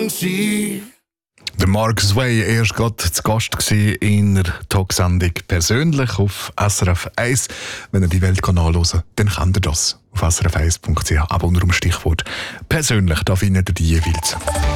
lang sein. Der Mark Sway, er war gerade zu Gast in der Talksendung «Persönlich» auf SRF 1. Wenn ihr die Welt nachhören, dann kennt ihr das auf srf1.ch. Aber unter dem Stichwort «Persönlich», da findet ihr die jeweils.